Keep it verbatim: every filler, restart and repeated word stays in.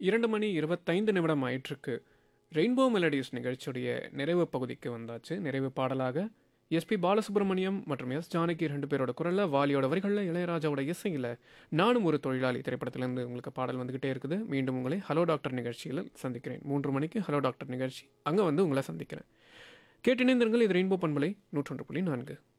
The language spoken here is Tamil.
இரண்டு மணி இருபத்தைந்து நிமிடம் ஆயிட்டிருக்கு. ரெயின்போ மெலடிஸ் நிகழ்ச்சியுடைய நிறைவு பகுதிக்கு வந்தாச்சு. நிறைவு பாடலாக எஸ்பி பாலசுப்ரமணியம் மற்றும் எஸ் ஜானகி ரெண்டு பேரோட குரலில், வாலியோட வரிகளில், இளையராஜாவோட இசையில் நானும் ஒரு தொழிலாளி திரைப்படத்திலேருந்து உங்களுக்கு பாடல் வந்துக்கிட்டே இருக்குது. மீண்டும் உங்களை ஹலோ டாக்டர் நிகழ்ச்சியில் சந்திக்கிறேன். மூன்று மணிக்கு ஹலோ டாக்டர் நிகழ்ச்சி, அங்கே வந்து உங்களை சந்திக்கிறேன். கேட்டிணைந்திருங்கள். இது ரெயின்போ பண்பலை நூற்றொன்று புள்ளி நான்கு.